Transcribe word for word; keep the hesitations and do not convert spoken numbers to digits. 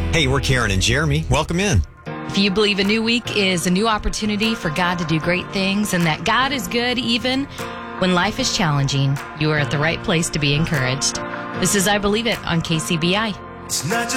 Hey, we're Karen and Jeremy. Welcome in. If you believe a new week is a new opportunity for God to do great things and that God is good even when life is challenging, you are at the right place to be encouraged. This is I Believe It on K C B I. It's not just